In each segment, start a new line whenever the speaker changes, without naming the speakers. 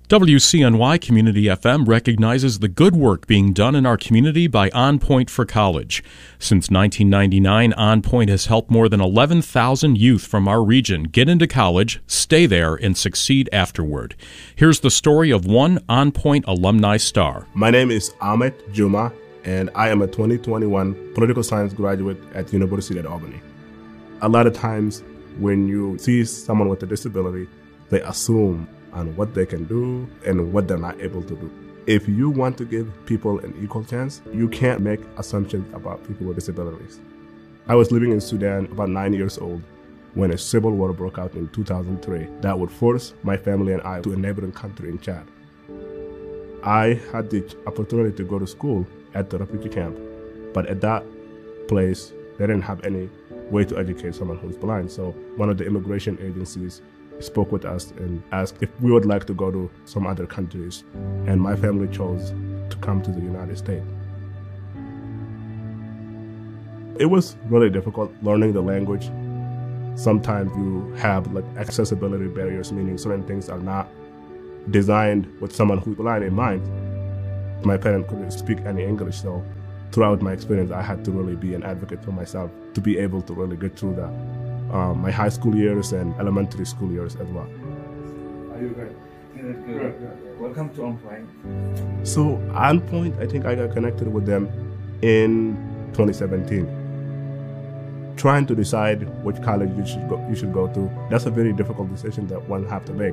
WCNY Community FM recognizes the good work being done in our community by On Point for College. Since 1999, On Point has helped more than 11,000 youth from our region get into college, stay there, and succeed afterward. Here's the story of one On Point alumni star.
My name is Ahmed Juma, and I am a 2021 political science graduate at the University of Albany. A lot of times when you see someone with a disability, they assume on what they can do and what they're not able to do. If you want to give people an equal chance, you can't make assumptions about people with disabilities. I was living in Sudan about 9 years old when a civil war broke out in 2003 that would force my family and I to a neighboring country in Chad. I had the opportunity to go to school at the refugee camp, but at that place, they didn't have any way to educate someone who's blind. So one of the immigration agencies spoke with us and asked if we would like to go to some other countries. And my family chose to come to the United States. It was really difficult learning the language. Sometimes you have accessibility barriers, meaning certain things are not designed with someone who's blind in mind. My parents couldn't speak any English, so throughout my experience, I had to really be an advocate for myself to be able to really get through that. My high school years and elementary school years as well.
Are you good? Good. Welcome to On Point.
So On Point, I think I got connected with them in 2017. Trying to decide which college you should go to, that's a very difficult decision that one have to make.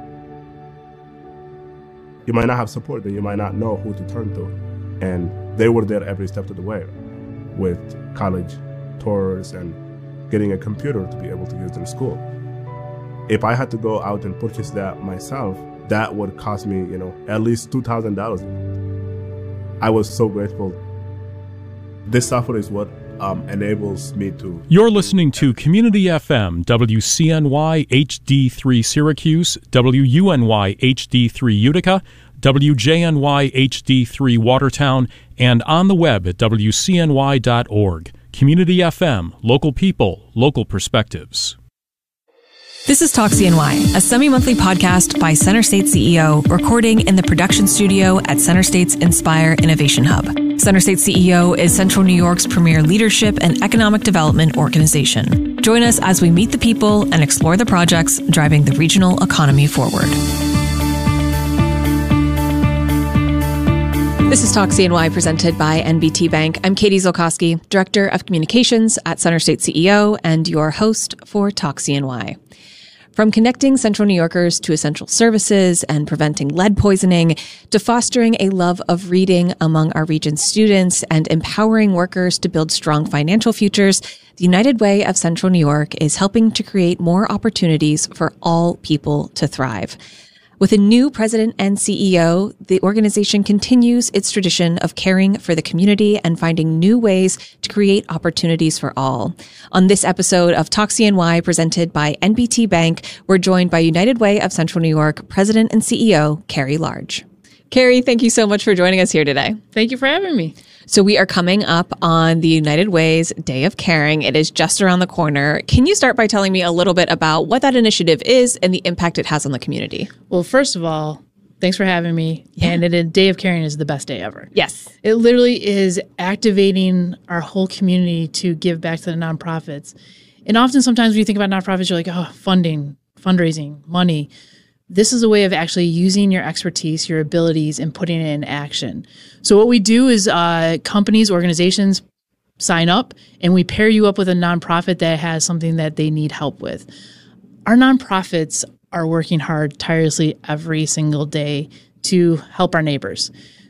You might not have support, and you might not know who to turn to. And they were there every step of the way with college tours and getting a computer to be able to use in school. If I had to go out and purchase that myself, that would cost me, at least $2,000. I was so grateful. This software is what enables me to...
You're listening to Community FM, WCNY HD3 Syracuse, WUNY HD3 Utica, WJNY HD3 Watertown, and on the web at WCNY.org. Community FM, local people, local perspectives.
This is Talk CNY, a semi-monthly podcast by Center State CEO, recording in the production studio at Center State's Inspire Innovation Hub. Center State CEO is Central New York's premier leadership and economic development organization. Join us as we meet the people and explore the projects driving the regional economy forward. This is Talk CNY presented by NBT Bank. I'm Katie Zolkowski, Director of Communications at Center State CEO and your host for Talk CNY. From connecting Central New Yorkers to essential services and preventing lead poisoning, to fostering a love of reading among our region's students and empowering workers to build strong financial futures, the United Way of Central New York is helping to create more opportunities for all people to thrive. With a new president and CEO, the organization continues its tradition of caring for the community and finding new ways to create opportunities for all. On this episode of Talk CNY presented by NBT Bank, we're joined by United Way of Central New York President and CEO, Carrie Large. Carrie, thank you so much for joining us here today.
Thank you for having me.
So we are coming up on the United Way's Day of Caring. It is just around the corner. Can you start by telling me a little bit about what that initiative is and the impact it has on the community?
Well, first of all, thanks for having me. Yeah. And a Day of Caring is the best day ever.
Yes.
It literally is activating our whole community to give back to the nonprofits. And often, sometimes when you think about nonprofits, you're like, oh, funding, fundraising, money. This is a way of actually using your expertise, your abilities, and putting it in action. So what we do is companies, organizations sign up, and we pair you up with a nonprofit that has something that they need help with. Our nonprofits are working hard tirelessly every single day to help our neighbors.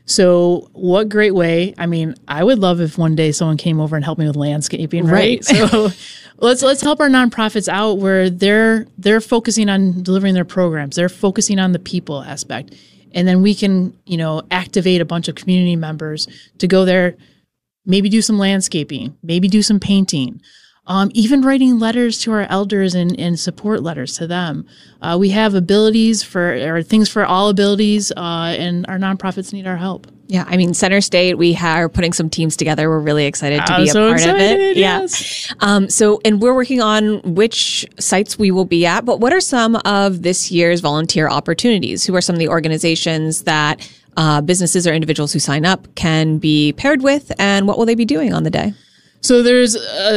So what great way. I mean, I would love if one day someone came over and helped me with landscaping, right? So let's help our nonprofits out where they're focusing on delivering their programs. They're focusing on the people aspect. And then we can, activate a bunch of community members to go there, maybe do some landscaping, maybe do some painting, even writing letters to our elders and support letters to them. We have abilities or things for all abilities, and our nonprofits need our help.
Yeah, I mean, Center State, we are putting some teams together. We're really excited to be a part of it.
Yes.
Yeah. And we're working on which sites we will be at, but what are some of this year's volunteer opportunities? Who are some of the organizations that businesses or individuals who sign up can be paired with, and what will they be doing on the day?
So there's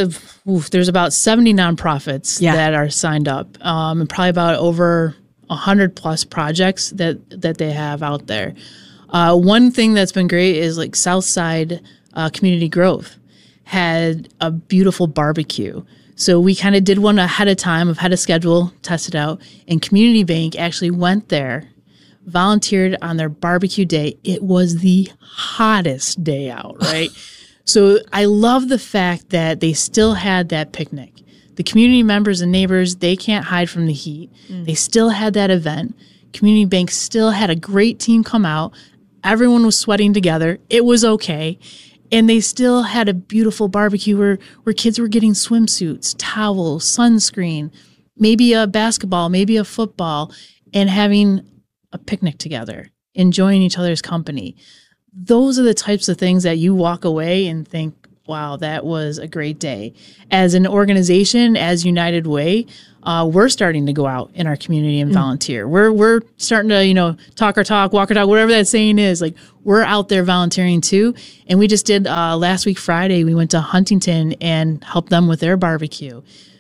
about 70 nonprofits that are signed up, and probably about over 100 plus projects that they have out there. One thing that's been great is like Southside Community Growth had a beautiful barbecue. So we kind of did one ahead of schedule, tested out, and Community Bank actually went there, volunteered on their barbecue day. It was the hottest day out, right? So I love the fact that they still had that picnic. The community members and neighbors, they can't hide from the heat. They still had that event. Community Bank still had a great team come out. Everyone was sweating together. It was okay. And they still had a beautiful barbecue where kids were getting swimsuits, towels, sunscreen, maybe a basketball, maybe a football, and having a picnic together, enjoying each other's company. Those are the types of things that you walk away and think, wow, that was a great day. As an organization, as United Way, we're starting to go out in our community and volunteer. We're starting to, talk our talk, walk our talk, whatever that saying is. Like, we're out there volunteering too. And we just did last week, Friday, we went to Huntington and helped them with their barbecue.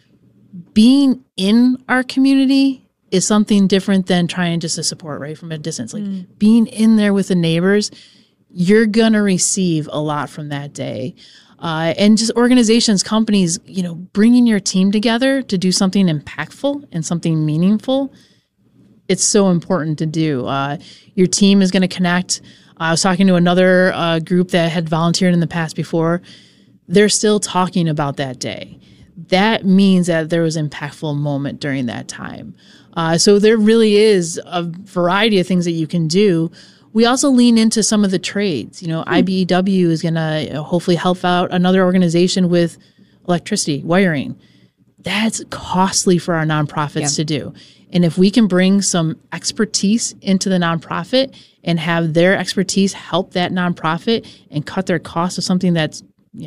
Being in our community is something different than trying just to support right from a distance. Like being in there with the neighbors, you're going to receive a lot from that day. And just organizations, companies, bringing your team together to do something impactful and something meaningful. It's so important to do. Your team is going to connect. I was talking to another group that had volunteered in the past before. They're still talking about that day. That means that there was an impactful moment during that time. So there really is a variety of things that you can do. We also lean into some of the trades. IBEW is going to hopefully help out another organization with electricity, wiring. That's costly for our nonprofits to do. And if we can bring some expertise into the nonprofit and have their expertise help that nonprofit and cut their cost of something that's,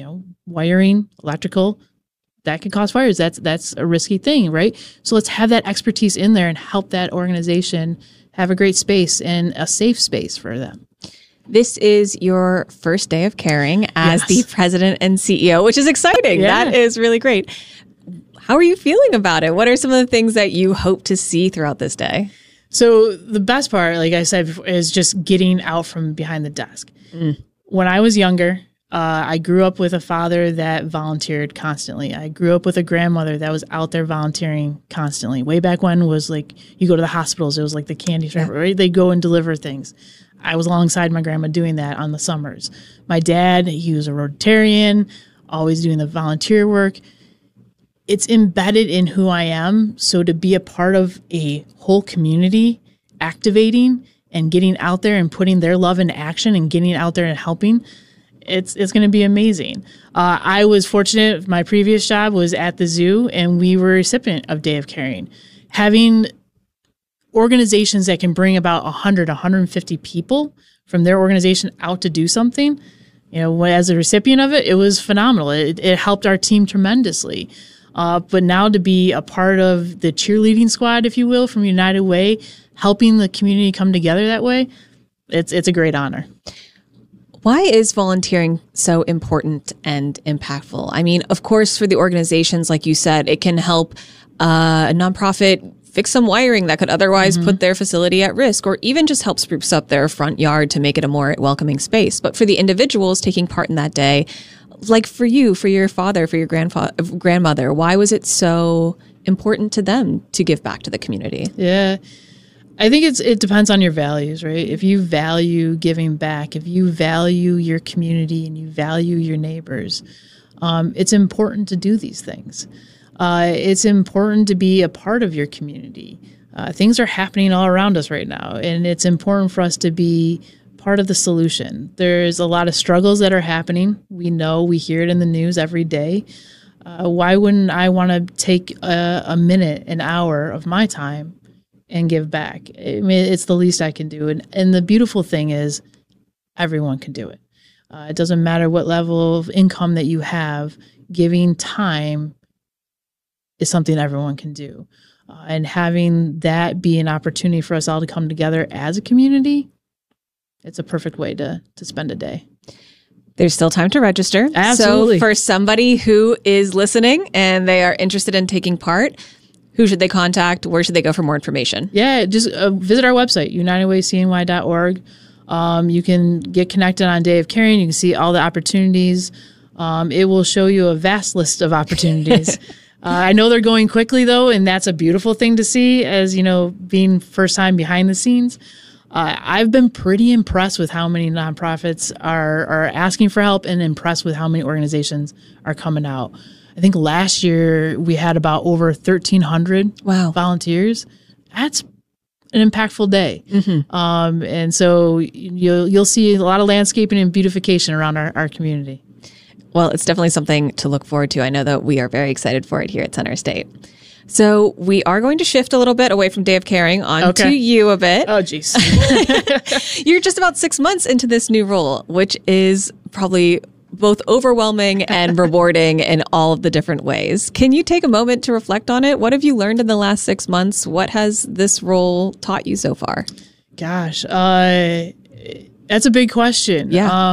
wiring, electrical, that could cause fires. That's a risky thing, right? So let's have that expertise in there and help that organization have a great space and a safe space for them.
This is your first day of caring as the president and CEO, which is exciting. Yeah. That is really great. How are you feeling about it? What are some of the things that you hope to see throughout this day?
So the best part, like I said before, is just getting out from behind the desk. When I was younger, I grew up with a father that volunteered constantly. I grew up with a grandmother that was out there volunteering constantly. Way back when was like, you go to the hospitals, it was like the candy shop, right? They go and deliver things. I was alongside my grandma doing that on the summers. My dad, he was a Rotarian, always doing the volunteer work. It's embedded in who I am. So to be a part of a whole community, activating and getting out there and putting their love in action and getting out there and helping, it's going to be amazing. I was fortunate. My previous job was at the zoo, and we were a recipient of Day of Caring. Having organizations that can bring about 100, 150 people from their organization out to do something, as a recipient of it, it was phenomenal. It helped our team tremendously. But now to be a part of the cheerleading squad, if you will, from United Way, helping the community come together that way, it's a great honor.
Why is volunteering so important and impactful? I mean, of course, for the organizations, like you said, it can help a nonprofit fix some wiring that could otherwise put their facility at risk, or even just help spruce up their front yard to make it a more welcoming space. But for the individuals taking part in that day, like for you, for your father, for your grandmother, why was it so important to them to give back to the community?
Yeah. I think it depends on your values, right? If you value giving back, if you value your community and you value your neighbors, it's important to do these things. It's important to be a part of your community. Things are happening all around us right now, and it's important for us to be part of the solution. There's a lot of struggles that are happening. We know, we hear it in the news every day. Why wouldn't I want to take a minute, an hour of my time and give back? I mean, it's the least I can do. And the beautiful thing is, everyone can do it. It doesn't matter what level of income that you have, giving time is something everyone can do. And having that be an opportunity for us all to come together as a community, it's a perfect way to spend a day.
There's still time to register.
Absolutely.
So for somebody who is listening and they are interested in taking part, who should they contact? Where should they go for more information?
Yeah, just visit our website, unitedwaycny.org. You can get connected on Day of Caring. You can see all the opportunities. It will show you a vast list of opportunities. I know they're going quickly, though, and that's a beautiful thing to see as, being first time behind the scenes. I've been pretty impressed with how many nonprofits are asking for help and impressed with how many organizations are coming out. I think last year we had about over 1,300 volunteers. That's an impactful day. Mm-hmm. And so you'll see a lot of landscaping and beautification around our community.
Well, it's definitely something to look forward to. I know that we are very excited for it here at Center State. So we are going to shift a little bit away from Day of Caring to you a bit.
Oh, geez.
You're just about 6 months into this new role, which is probably both overwhelming and rewarding in all of the different ways. Can you take a moment to reflect on it? What have you learned in the last 6 months? What has this role taught you so far?
Gosh, that's a big question.
Yeah.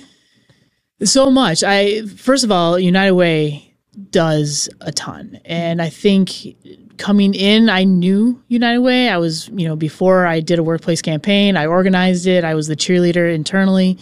So much. First of all, United Way does a ton. And I think coming in, I knew United Way. I was, before I did a workplace campaign, I organized it. I was the cheerleader internally.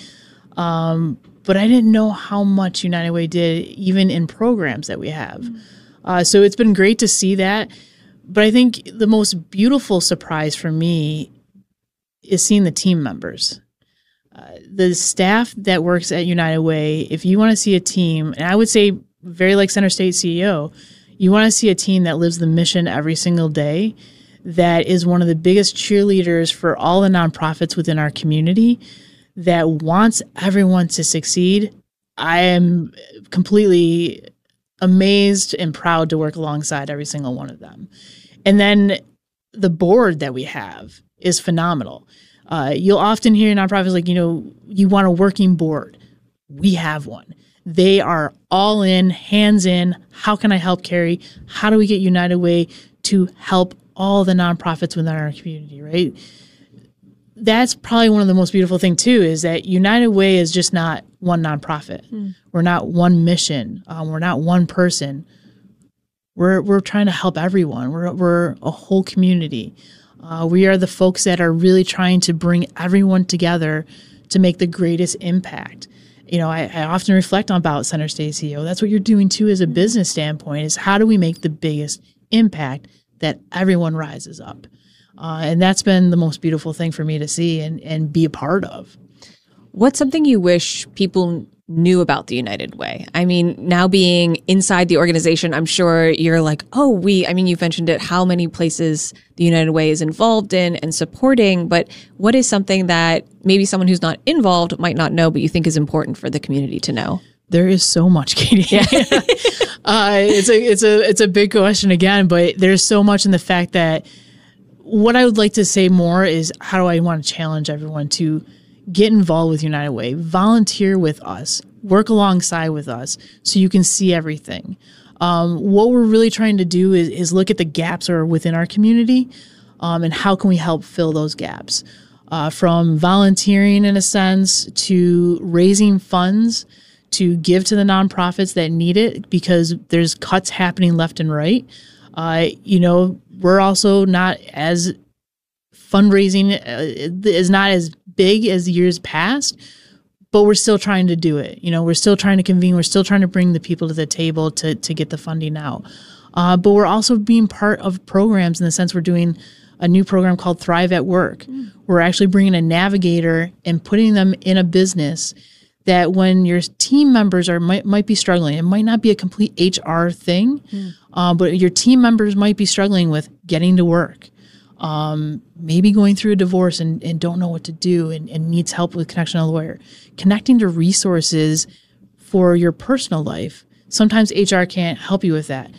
But I didn't know how much United Way did, even in programs that we have. So it's been great to see that. But I think the most beautiful surprise for me is seeing the team members. The staff that works at United Way, if you want to see a team, and I would say very like Center State CEO, you want to see a team that lives the mission every single day, that is one of the biggest cheerleaders for all the nonprofits within our community, that wants everyone to succeed. I am completely amazed and proud to work alongside every single one of them. And then the board that we have is phenomenal. You'll often hear nonprofits like, you want a working board. We have one. They are all in, hands in. How can I help Carrie? How do we get United Way to help all the nonprofits within our community, right? That's probably one of the most beautiful things, too, is that United Way is just not one nonprofit. We're not one mission. We're not one person. We're trying to help everyone. We're a whole community. We are the folks that are really trying to bring everyone together to make the greatest impact. I often reflect on about Center State CEO. That's what you're doing, too, as a business standpoint, is how do we make the biggest impact that everyone rises up? And that's been the most beautiful thing for me to see and be a part of.
What's something you wish people knew about the United Way? I mean, now being inside the organization, I'm sure you're like, you've mentioned it, how many places the United Way is involved in and supporting, but what is something that maybe someone who's not involved might not know, but you think is important for the community to know?
There is so much, Katie. Yeah. It's a big question again, but there's so much in the fact that what I would like to say more is how do I want to challenge everyone to get involved with United Way, volunteer with us, work alongside with us so you can see everything. What we're really trying to do is look at the gaps that are within our community and how can we help fill those gaps. From volunteering in a sense to raising funds to give to the nonprofits that need it because there's cuts happening left and right. We're also not as fundraising is not as big as years past, but we're still trying to do it. We're still trying to convene. We're still trying to bring the people to the table to get the funding out. But we're also being part of programs in the sense we're doing a new program called Thrive at Work. We're actually bringing a navigator and putting them in a business that when your team members might be struggling, it might not be a complete HR thing, but your team members might be struggling with getting to work, maybe going through a divorce and don't know what to do and needs help with connection to a lawyer, connecting to resources for your personal life. Sometimes HR can't help you with that.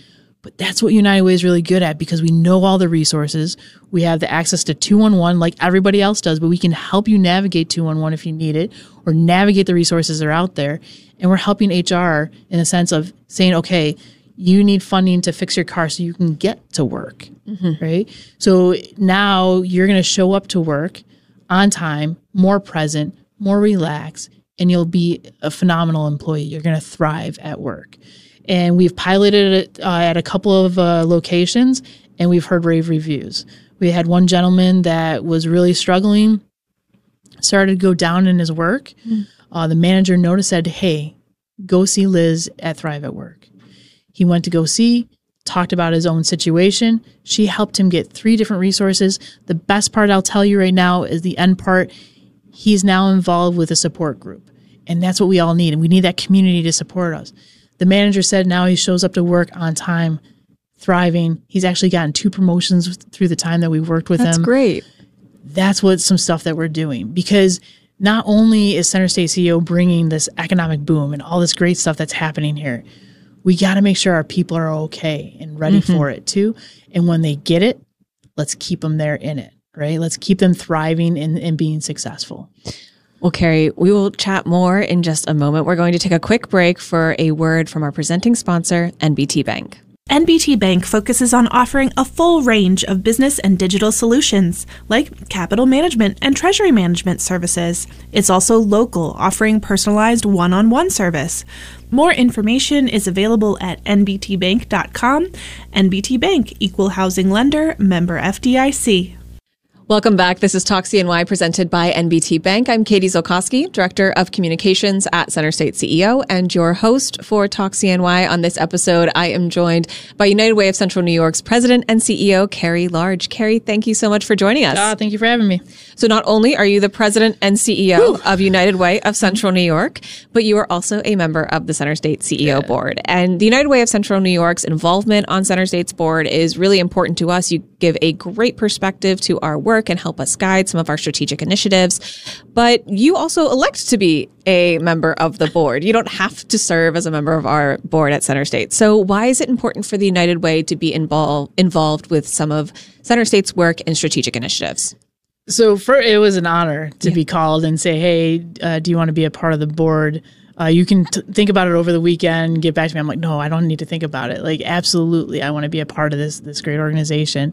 But that's what United Way is really good at, because we know all the resources. We have the access to 211 like everybody else does, but we can help you navigate 211 if you need it, or navigate the resources that are out there. And we're helping HR in the sense of saying, okay, you need funding to fix your car so you can get to work, right? So now you're going to show up to work on time, more present, more relaxed, and you'll be a phenomenal employee. You're going to thrive at work. And we've piloted it at a couple of locations, and we've heard rave reviews. We had one gentleman that was really struggling, started to go down in his work. The manager noticed, said, hey, go see Liz at Thrive at Work. He went to go see, talked about his own situation. She helped him get 3 different resources. The best part I'll tell you right now is the end part. He's now involved with a support group. And that's what we all need. And we need that community to support us. The manager said now he shows up to work on time, thriving. He's actually gotten 2 promotions through the time that we worked with him.
That's great.
That's what some stuff that we're doing, because not only is Center State CEO bringing this economic boom and all this great stuff that's happening here, we got to make sure our people are okay and ready for it too. And when they get it, let's keep them there in it, right? Let's keep them thriving and being successful.
Well, Carrie, we will chat more in just a moment. We're going to take a quick break for a word from our presenting sponsor, NBT Bank.
NBT Bank focuses on offering a full range of business and digital solutions, like capital management and treasury management services. It's also local, offering personalized one-on-one service. More information is available at nbtbank.com. NBT Bank, Equal Housing Lender, member FDIC.
Welcome back. This is Talk CNY presented by NBT Bank. I'm Katie Zolkowski, Director of Communications at Center State CEO, and your host for Talk CNY. On this episode, I am joined by United Way of Central New York's President and CEO, Carrie Large. Carrie, thank you so much for joining us.
Thank you for having me.
So not only are you the President and CEO of United Way of Central New York, but you are also a member of the Center State CEO board. And the United Way of Central New York's involvement on Center State's board is really important to us. You give a great perspective to our work and help us guide some of our strategic initiatives. But you also elect to be a member of the board. You don't have to serve as a member of our board at Center State. So why is it important for the United Way to be involved with some of Center State's work and strategic initiatives?
So it was an honor to be called and say, hey, do you want to be a part of the board? You can think about it over the weekend, get back to me. I'm like, no, I don't need to think about it. Like, absolutely, I want to be a part of this great organization.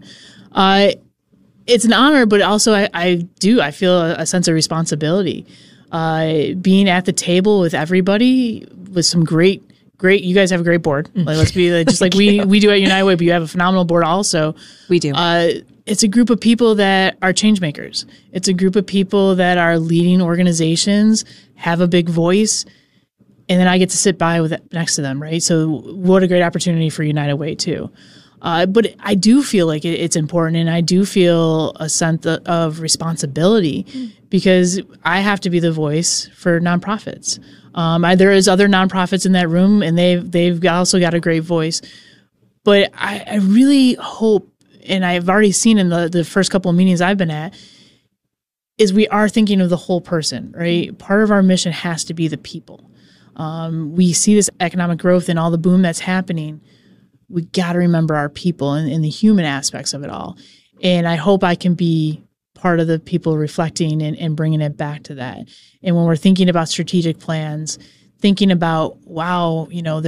It's an honor, but also I feel a sense of responsibility. Being at the table with everybody with some great, you guys have a great board. Like, let's be just like we do at United Way, but you have a phenomenal board also.
We do.
It's a group of people that are change makers. It's a group of people that are leading organizations, have a big voice, and then I get to sit next to them, right? So what a great opportunity for United Way too. But I do feel like it's important, and I do feel a sense of responsibility because I have to be the voice for nonprofits. There is other nonprofits in that room, and they've also got a great voice. But I really hope, and I've already seen in the first couple of meetings I've been at, is we are thinking of the whole person, right? Part of our mission has to be the people. We see this economic growth and all the boom that's happening. We got to remember our people and the human aspects of it all. And I hope I can be part of the people reflecting and bringing it back to that. And when we're thinking about strategic plans, thinking about, wow,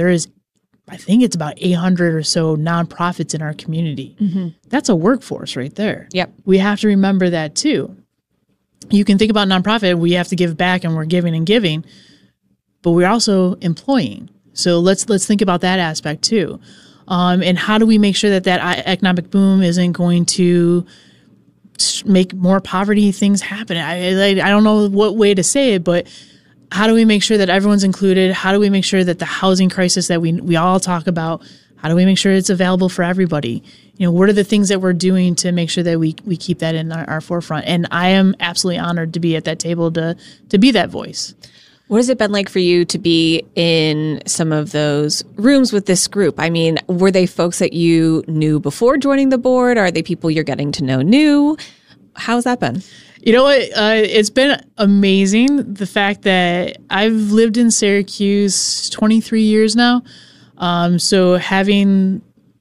I think it's about 800 or so nonprofits in our community. That's a workforce right there.
Yep.
We have to remember that too. You can think about nonprofit, we have to give back and we're giving and giving, but we're also employing. So let's think about that aspect too. And how do we make sure that economic boom isn't going to make more poverty things happen? I don't know what way to say it, but how do we make sure that everyone's included? How do we make sure that the housing crisis that we all talk about, how do we make sure it's available for everybody? What are the things that we're doing to make sure that we keep that in our forefront? And I am absolutely honored to be at that table to be that voice.
What has it been like for you to be in some of those rooms with this group? I mean, were they folks that you knew before joining the board? Are they people you're getting to know new? How's that been?
You know what? It's been amazing. The fact that I've lived in Syracuse 23 years now. So having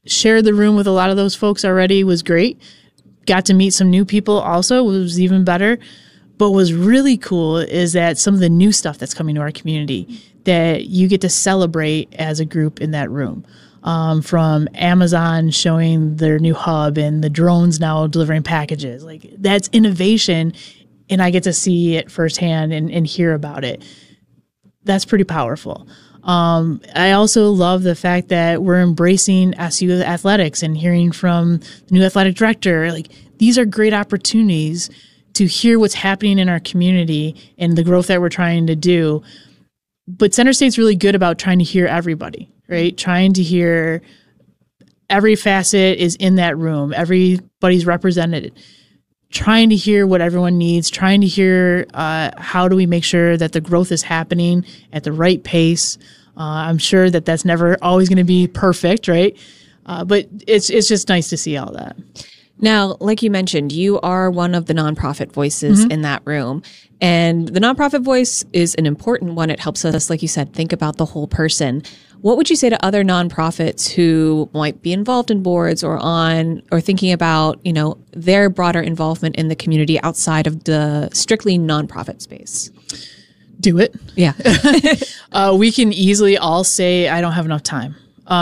shared the room with a lot of those folks already, was great. Got to meet some new people also, was even better. But what's really cool is that some of the new stuff that's coming to our community that you get to celebrate as a group in that room. From Amazon showing their new hub and the drones now delivering packages. Like, that's innovation, and I get to see it firsthand and hear about it. That's pretty powerful. I also love the fact that we're embracing SU athletics and hearing from the new athletic director. Like, these are great opportunities to hear what's happening in our community and the growth that we're trying to do. But Center State's really good about trying to hear everybody, right? Trying to hear every facet is in that room. Everybody's represented. Trying to hear what everyone needs. Trying to hear how do we make sure that the growth is happening at the right pace. I'm sure that that's never always going to be perfect, right? But it's just nice to see all that.
Now, like you mentioned, you are one of the nonprofit voices in that room. And the nonprofit voice is an important one. It helps us, like you said, think about the whole person. What would you say to other nonprofits who might be involved in boards or thinking about, their broader involvement in the community outside of the strictly nonprofit space?
Do it.
Yeah.
We can easily all say, I don't have enough time.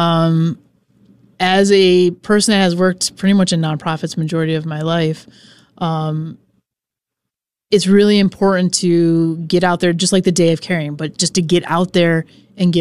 As a person that has worked pretty much in nonprofits majority of my life, it's really important to get out there, just like the Day of Caring, but just to get out there and give